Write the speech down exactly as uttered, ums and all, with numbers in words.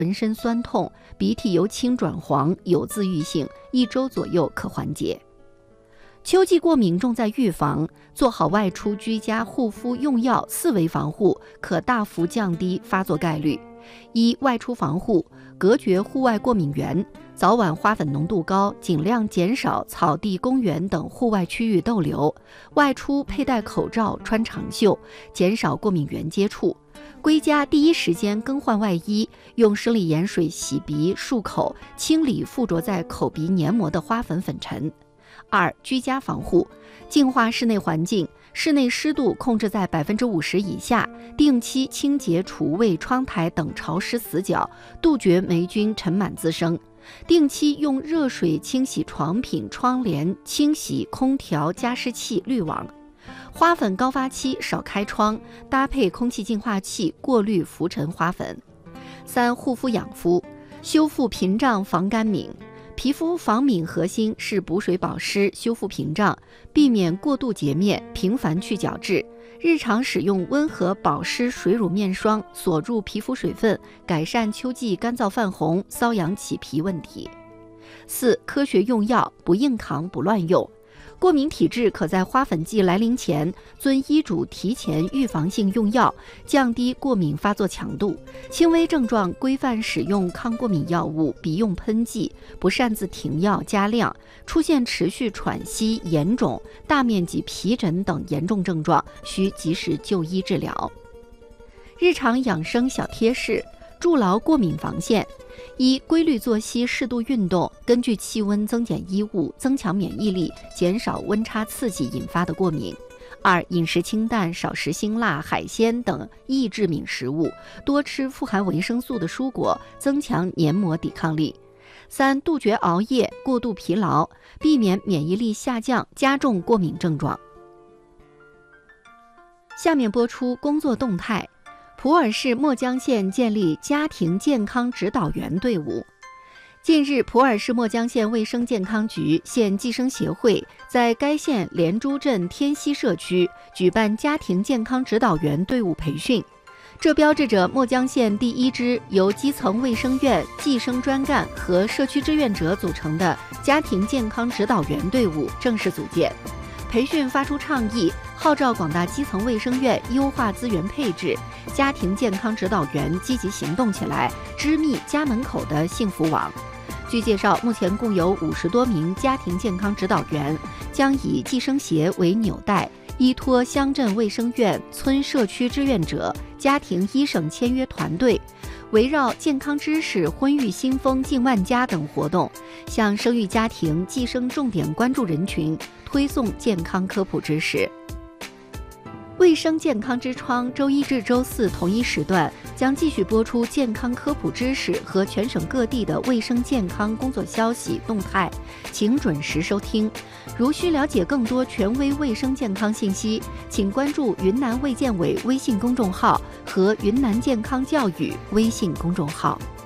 浑身酸痛，鼻涕由青转黄，有自愈性，一周左右可缓解。秋季过敏重在预防，做好外出居家护肤用药四维防护，可大幅降低发作概率。一、外出防护，隔绝户外过敏源，早晚花粉浓度高，尽量减少草地、公园等户外区域逗留。外出佩戴口罩，穿长袖，减少过敏源接触。归家第一时间更换外衣，用生理盐水洗鼻漱口，清理附着在口鼻黏膜的花粉粉尘。二、居家防护，净化室内环境，室内湿度控制在百分之五十以下，定期清洁厨卫、窗台等潮湿死角，杜绝霉菌尘螨滋生。定期用热水清洗床品、窗帘，清洗空调、加湿器、滤网。花粉高发期少开窗，搭配空气净化器过滤浮尘花粉。三、护肤养肤，修复屏障防干敏。皮肤防敏核心是补水保湿、修复屏障，避免过度洁面，频繁去角质。日常使用温和保湿水乳面霜，锁住皮肤水分，改善秋季干燥泛红、瘙痒起皮问题。四、科学用药，不硬扛不乱用。过敏体质可在花粉季来临前遵医嘱提前预防性用药，降低过敏发作强度。轻微症状规范使用抗过敏药物，别用喷剂，不擅自停药加量。出现持续喘息、眼肿、大面积皮疹等严重症状，需及时就医治疗。日常养生小贴士，筑牢过敏防线。一、规律作息，适度运动，根据气温增减衣物，增强免疫力，减少温差刺激引发的过敏。二、饮食清淡，少食辛辣、海鲜等易致敏食物，多吃富含维生素的蔬果，增强黏膜抵抗力。三、杜绝熬夜、过度疲劳，避免免疫力下降，加重过敏症状。下面播出工作动态。普洱市墨江县建立家庭健康指导员队伍。近日，普洱市墨江县卫生健康局、县计生协会在该县连珠镇天溪社区举办家庭健康指导员队伍培训，这标志着墨江县第一支由基层卫生院、计生专干和社区志愿者组成的家庭健康指导员队伍正式组建。培训发出倡议，号召广大基层卫生院优化资源配置，家庭健康指导员积极行动起来，织密家门口的幸福网。据介绍，目前共有五十多名家庭健康指导员，将以计生协为纽带，依托乡镇卫生院、村社区志愿者、家庭医生签约团队，围绕健康知识、婚育新风近万家等活动，向生育家庭、计生重点关注人群推送健康科普知识。卫生健康之窗周一至周四同一时段将继续播出健康科普知识和全省各地的卫生健康工作消息动态，请准时收听。如需了解更多权威卫生健康信息，请关注云南卫健委微信公众号和云南健康教育微信公众号。